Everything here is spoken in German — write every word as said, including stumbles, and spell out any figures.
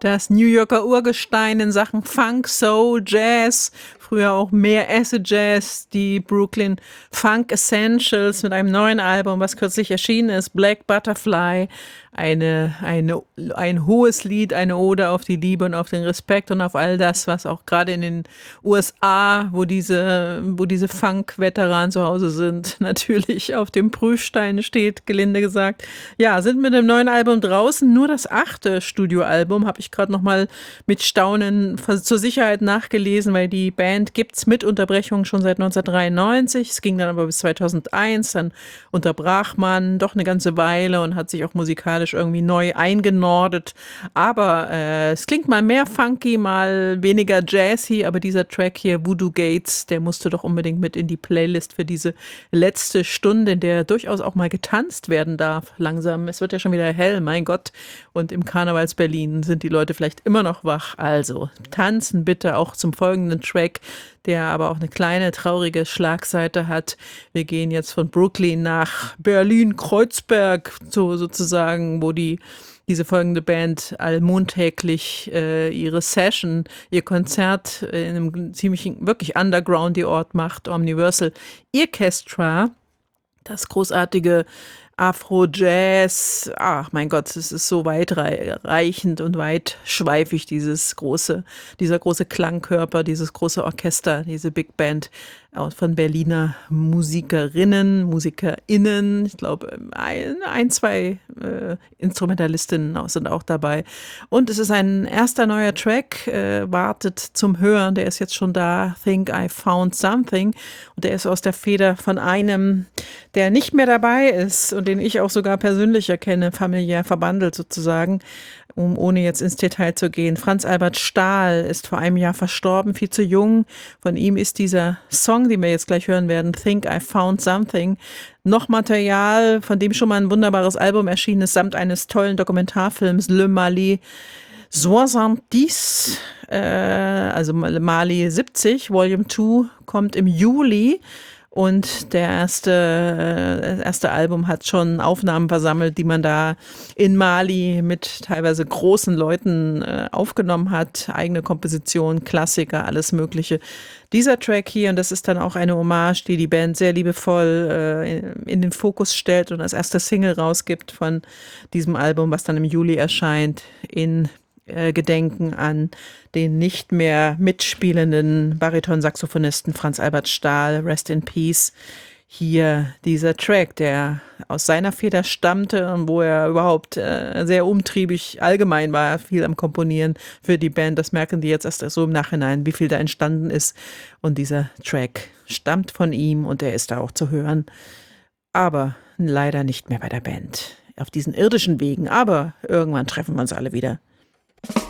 Das New Yorker Urgestein in Sachen Funk, Soul, Jazz, früher auch mehr Acid Jazz, die Brooklyn Funk Essentials mit einem neuen Album, was kürzlich erschienen ist, Black Butterfly. Eine, eine, ein hohes Lied, eine Ode auf die Liebe und auf den Respekt und auf all das, was auch gerade in den U S A, wo diese, wo diese Funk-Veteranen zu Hause sind, natürlich auf dem Prüfstein steht, gelinde gesagt. Ja, sind mit dem neuen Album draußen, nur das achte Studioalbum, habe ich gerade noch mal mit Staunen zur Sicherheit nachgelesen, weil die Band gibt's mit Unterbrechungen schon seit neunzehnhundertdreiundneunzig. Es ging dann aber bis zweitausendeins, dann unterbrach man doch eine ganze Weile und hat sich auch musikalisch irgendwie neu eingenordet. Aber äh, es klingt mal mehr funky, mal weniger jazzy, aber dieser Track hier, Voodoo Gates, der musste doch unbedingt mit in die Playlist für diese letzte Stunde, in der durchaus auch mal getanzt werden darf. Langsam, es wird ja schon wieder hell, mein Gott. Und im Karnevals-Berlin sind die Leute vielleicht immer noch wach. Also tanzen bitte auch zum folgenden Track, der aber auch eine kleine traurige Schlagseite hat. Wir gehen jetzt von Brooklyn nach Berlin-Kreuzberg, so sozusagen, wo die diese folgende Band allmontäglich äh, ihre Session, ihr Konzert in einem ziemlich wirklich underground Ort macht, Omniversal Orchestra, das großartige Afro-Jazz, ach mein Gott, es ist so weitreichend und weitschweifig, dieses große, dieser große Klangkörper, dieses große Orchester, diese Big Band von Berliner Musikerinnen, MusikerInnen. Ich glaube, ein, ein zwei äh, Instrumentalistinnen sind auch dabei. Und es ist ein erster neuer Track, äh, wartet zum Hören, der ist jetzt schon da, Think I Found Something. Und der ist aus der Feder von einem, der nicht mehr dabei ist und den ich auch sogar persönlich erkenne, familiär verbandelt sozusagen, um ohne jetzt ins Detail zu gehen. Franz Albert Stahl ist vor einem Jahr verstorben, viel zu jung. Von ihm ist dieser Song, den wir jetzt gleich hören werden, Think I Found Something, noch Material, von dem schon mal ein wunderbares Album erschienen ist, samt eines tollen Dokumentarfilms, Le Mali soixante-dix, äh, also Mali siebzig, Volume zwei, kommt im Juli. Und der erste, das erste Album hat schon Aufnahmen versammelt, die man da in Mali mit teilweise großen Leuten äh, aufgenommen hat. Eigene Komposition, Klassiker, alles Mögliche. Dieser Track hier, und das ist dann auch eine Hommage, die die Band sehr liebevoll äh, in, in den Fokus stellt und als erste Single rausgibt von diesem Album, was dann im Juli erscheint, in Gedenken an den nicht mehr mitspielenden Bariton-Saxophonisten Franz Albert Stahl, Rest in Peace. Hier dieser Track, der aus seiner Feder stammte und wo er überhaupt äh, sehr umtriebig allgemein war, viel am Komponieren für die Band. Das merken die jetzt erst so im Nachhinein, wie viel da entstanden ist. Und dieser Track stammt von ihm und er ist da auch zu hören. Aber leider nicht mehr bei der Band. Auf diesen irdischen Wegen. Aber irgendwann treffen wir uns alle wieder.